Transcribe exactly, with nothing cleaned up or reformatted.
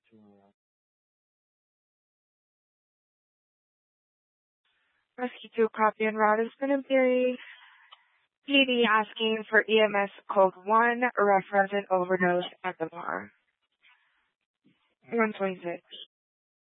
Rescue two copy and route has been employed. P D asking for E M S code one, reference and overdose at the bar. one twenty-six.